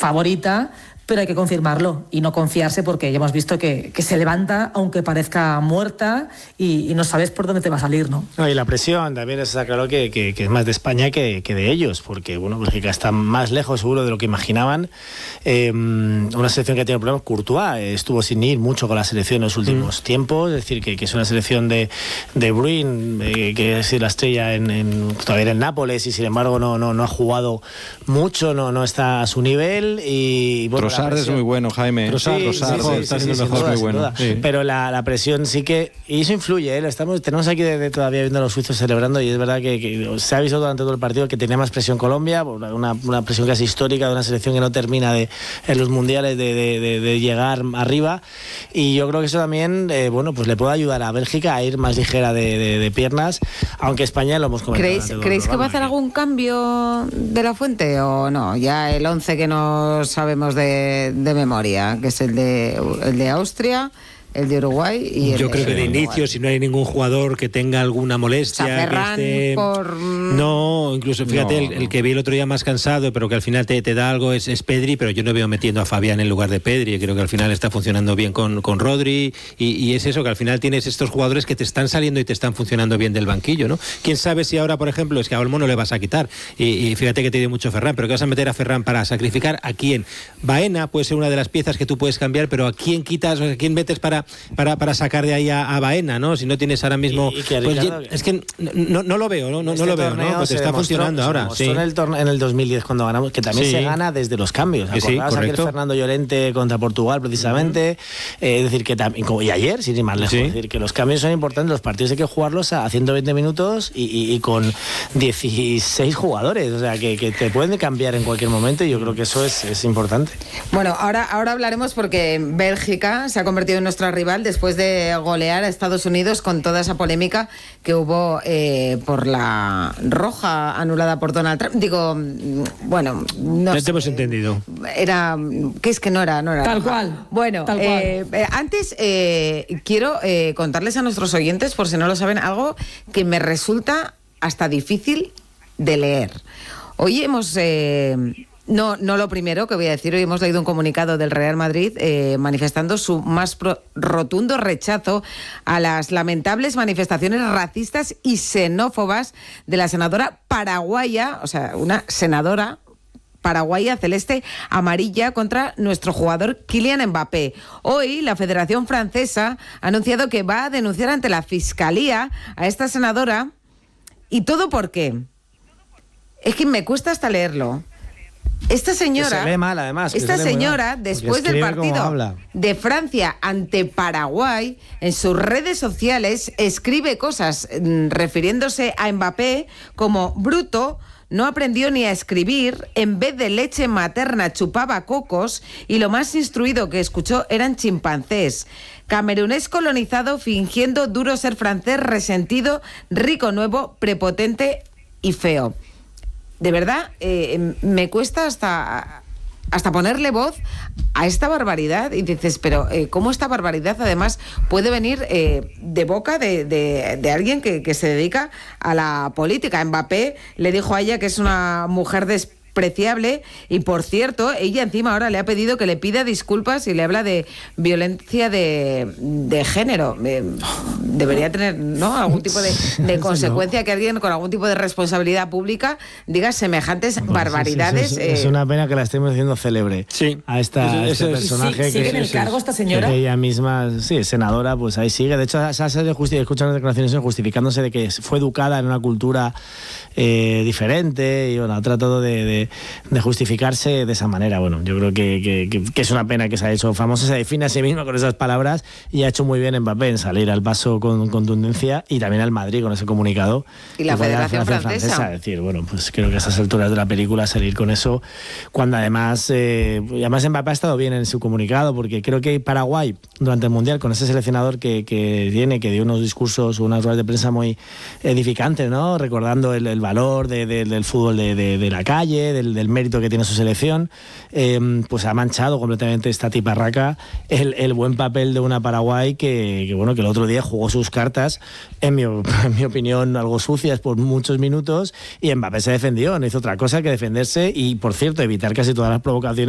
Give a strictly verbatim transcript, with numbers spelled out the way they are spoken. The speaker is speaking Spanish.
favorita, pero hay que confirmarlo y no confiarse, porque ya hemos visto que, que se levanta aunque parezca muerta y, y no sabes por dónde te va a salir, ¿no? No, y la presión también está claro que, que, que es más de España que, que de ellos, porque bueno, Bélgica está más lejos seguro de lo que imaginaban. Eh, una selección que ha tenido problemas. Courtois eh, estuvo sin ir mucho con la selección en los últimos mm. tiempos, es decir, que, que es una selección de, de Bruin, eh, que ha sido la estrella en, en, todavía en el Nápoles, y sin embargo no, no, no ha jugado mucho, no, no está a su nivel. Y bueno, Trossard es muy bueno, Jaime. Trossard, sí, Trossard, sí, sí, está sí, sí, mejor, duda, muy bueno. Sí. Pero la, la presión sí que... Y eso influye, ¿eh? Estamos, tenemos aquí de, de todavía viendo a los suizos celebrando, y es verdad que, que se ha visto durante todo el partido que tenía más presión Colombia, una, una presión casi histórica de una selección que no termina de, en los mundiales de, de, de, de llegar arriba. Y yo creo que eso también, eh, bueno, pues le puede ayudar a Bélgica a ir más ligera de, de, de piernas, aunque España lo hemos comentado. ¿Creéis, ¿creéis que va a hacer algún cambio de la Fuente o no? Ya el once que no sabemos de, de memoria, que es el de, el de Austria, el de Uruguay y el Yo creo de, que de inicio, si no hay ningún jugador que tenga alguna molestia, o sea, Ferran que esté... por... No, incluso fíjate, no, el, el que vi el otro día más cansado, pero que al final te, te da algo, es, es Pedri, pero yo no veo metiendo a Fabián en lugar de Pedri. Creo que al final está funcionando bien con, con Rodri, y, y es eso, que al final tienes estos jugadores que te están saliendo y te están funcionando bien del banquillo, ¿no? Quién sabe si ahora, por ejemplo, es que a Olmo no le vas a quitar, y, y fíjate que te dio mucho Ferran, pero que vas a meter a Ferran para sacrificar a quién. Baena puede ser una de las piezas que tú puedes cambiar, pero a quién quitas, a quién metes para, para, para sacar de ahí a, a Baena, ¿no? Si no tienes ahora mismo... Y, y que pues, Ricardo, es que no, no lo veo, no, no, este no lo veo, ¿no? Pues está funcionando ahora. Sí. En el torneo, en el dos mil diez cuando ganamos, que también sí. se gana desde los cambios. Sí, ¿Acordás aquel Fernando Llorente contra Portugal precisamente? Uh-huh. Eh, es decir, que también, y ayer, sin ir más lejos, sí. es decir, que los cambios son importantes, los partidos hay que jugarlos a ciento veinte minutos y, y, y con dieciséis jugadores, o sea, que, que te pueden cambiar en cualquier momento, y yo creo que eso es, es importante. Bueno, ahora, ahora hablaremos, porque Bélgica se ha convertido en nuestra rival después de golear a Estados Unidos con toda esa polémica que hubo eh, por la roja anulada por Donald Trump. Digo, bueno, no ya sé, te hemos entendido. Era, ¿qué es que no era? No era Tal roja. cual. Bueno, Tal eh, cual. Eh, antes eh, quiero eh, contarles a nuestros oyentes, por si no lo saben, algo que me resulta hasta difícil de leer. Hoy hemos... Eh, No, no lo primero que voy a decir. Hoy hemos leído un comunicado del Real Madrid eh, manifestando su más pro- rotundo rechazo a las lamentables manifestaciones racistas y xenófobas de la senadora paraguaya, o sea, una senadora paraguaya celeste amarilla, contra nuestro jugador Kylian Mbappé. Hoy la Federación Francesa ha anunciado que va a denunciar ante la Fiscalía a esta senadora. ¿Y todo por qué? Es que me cuesta hasta leerlo. Esta señora, que se lee mal, además, esta señora, después del partido de Francia ante Paraguay, en sus redes sociales escribe cosas mmm, refiriéndose a Mbappé como bruto, no aprendió ni a escribir, en vez de leche materna chupaba cocos, y lo más instruido que escuchó eran chimpancés. Camerunés colonizado fingiendo duro ser francés, resentido, rico nuevo, prepotente y feo. De verdad, eh, me cuesta hasta, hasta ponerle voz a esta barbaridad. Y dices, pero eh, ¿cómo esta barbaridad además puede venir eh, de boca de, de, de alguien que, que se dedica a la política? Mbappé le dijo a ella que es una mujer despreciable, y por cierto, ella encima ahora le ha pedido que le pida disculpas y le habla de violencia de, de género. Eh, debería tener, ¿no?, algún tipo de, de consecuencia que alguien con algún tipo de responsabilidad pública diga semejantes pues barbaridades. Es, es, es, es una pena que la estemos haciendo célebre sí. a esta, eso, eso, este personaje. Sí, ¿sigue que en el es, cargo esta señora? Que ella misma, sí, senadora, pues ahí sigue. De hecho, se ha escuchado las declaraciones justificándose de que fue educada en una cultura eh, diferente, y bueno, ha tratado de, de de justificarse de esa manera. Bueno, yo creo que, que, que es una pena que se ha hecho famosa, se define a sí misma con esas palabras, y ha hecho muy bien Mbappé en salir al paso con contundencia, y también al Madrid con ese comunicado. Y la Federación Francesa. Francesa. Es decir, bueno, pues creo que a esas alturas de la película salir con eso, cuando además, eh, además Mbappé ha estado bien en su comunicado, porque creo que Paraguay, durante el Mundial, con ese seleccionador que, que tiene, que dio unos discursos, unas ruedas de prensa muy edificantes, ¿no?, recordando el, el valor de, de, del fútbol de, de, de la calle, del, del mérito que tiene su selección, eh, pues ha manchado completamente esta tiparraca el, el buen papel de una Paraguay que, que, bueno, que el otro día jugó sus cartas, en mi, en mi opinión, algo sucias por muchos minutos, y Mbappé se defendió, no hizo otra cosa que defenderse y, por cierto, evitar casi todas las provocaciones